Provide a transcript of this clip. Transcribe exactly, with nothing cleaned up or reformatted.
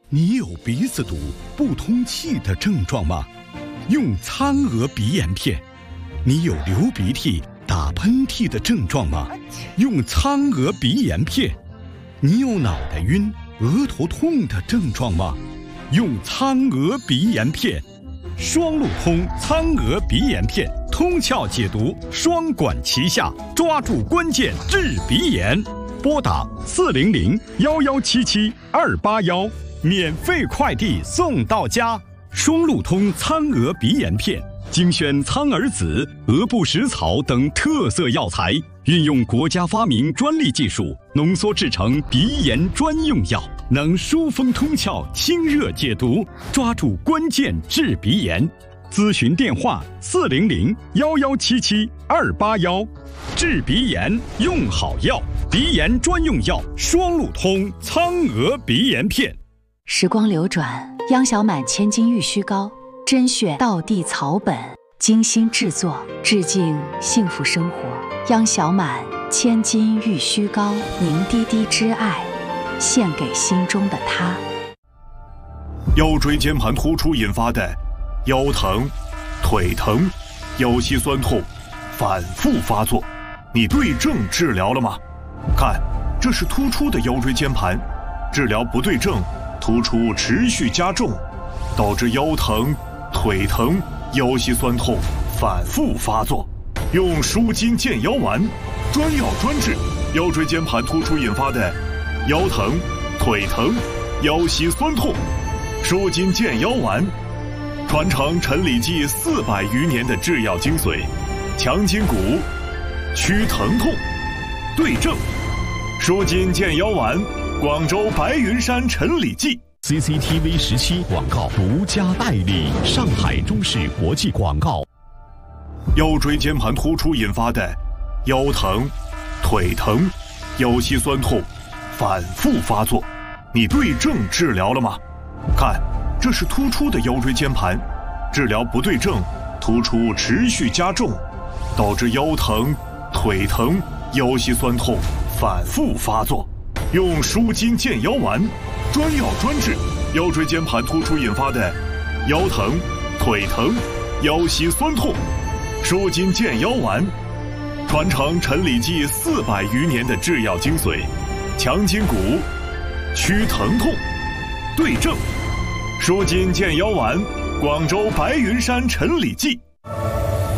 你有鼻子堵、不通气的症状吗？用苍娥鼻炎片。你有流鼻涕、打喷嚏的症状吗？用苍娥鼻炎片。你有脑袋晕、额头痛的症状吗？用苍娥鼻炎片。双路通苍娥鼻炎片，通窍解毒，双管齐下，抓住关键治鼻炎。拨打四零零幺幺七七二八幺。免费快递送到家。双路通苍娥鼻炎片，精选苍耳子、鹅不食草等特色药材，运用国家发明专利技术，浓缩制成鼻炎专用药，能疏风通窍、清热解毒，抓住关键治鼻炎。咨询电话：四零零幺幺七七二八幺。治鼻炎用好药，鼻炎专用药双路通苍娥鼻炎片。 时光流转，央小满千金玉虚膏，甄选道地草本，精心制作，致敬幸福生活。央小满千金玉虚膏，凝滴滴之爱，献给心中的他。 腰椎间盘突出引发的腰疼、腿疼、腰膝酸痛反复发作，你对症治疗了吗？看，这是突出的腰椎间盘，治疗不对症，突出持续加重，导致腰疼、腿疼、腰膝酸痛反复发作。用舒筋健腰丸，专药专治腰椎间盘突出引发的腰疼、腿疼、腰膝酸痛。舒筋健腰丸，传承陈李济四百余年的制药精髓，强筋骨，祛疼痛，对症。舒筋健腰丸，广州白云山陈李济。 C C T V 十七广告独家代理，上海中视国际广告。 腰椎间盘突出引发的腰疼、腿疼、腰膝酸痛反复发作，你对症治疗了吗？看，这是突出的腰椎间盘，治疗不对症，突出持续加重，导致腰疼、腿疼、腰膝酸痛反复发作。用舒筋健腰丸，专药专治腰椎间盘突出引发的腰疼、腿疼、腰膝酸痛。舒筋健腰丸，传承陈李济四百余年的制药精髓，强筋骨，祛疼痛，对症。舒筋健腰丸，广州白云山陈李济。